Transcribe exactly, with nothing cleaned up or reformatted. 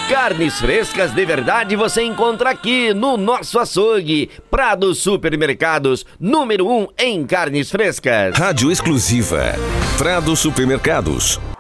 Carnes frescas de verdade você encontra aqui no nosso açougue. Prado Supermercados, número um em carnes frescas. Rádio exclusiva Prado Supermercados.